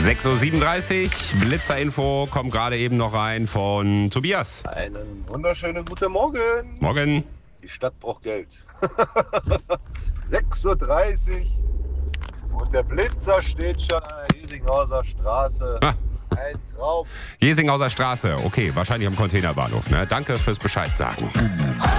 6.37 Uhr, Blitzerinfo kommt gerade eben noch rein von Tobias. Einen wunderschönen guten Morgen. Morgen. Die Stadt braucht Geld. 6.30 Uhr und der Blitzer steht schon an der Jesinghauser Straße. Ein Traum. Jesinghauser Straße, okay, wahrscheinlich am Containerbahnhof. Ne? Danke fürs Bescheid sagen.